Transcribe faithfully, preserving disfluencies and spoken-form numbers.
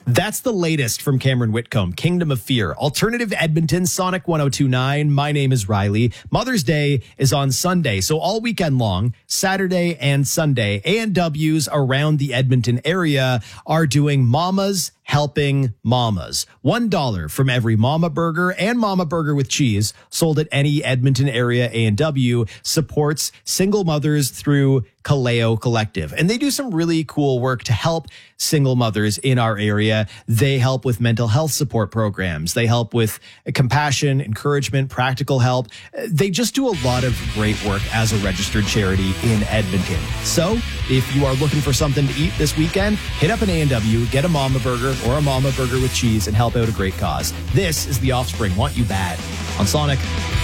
That's the latest from Cameron Whitcomb, Kingdom of Fear. Alternative Edmonton, Sonic one oh two point nine. My name is Riley. Mother's Day is on Sunday, so all weekend long, Saturday and Sunday, A and W's around the Edmonton area are doing Mamas Helping Mamas. One dollar from every Mama Burger and Mama Burger with cheese sold at any Edmonton area A and W supports single mothers through Kaleo Collective. And they do some really cool work to help single mothers in our area. They help with mental health support programs. They help with compassion, encouragement, practical help. They just do a lot of great work as a registered charity in Edmonton. So if you are looking for something to eat this weekend, hit up an A and W, get a Mama Burger or a Mama Burger with cheese and help out a great cause. This is The Offspring, Want You Bad on Sonic.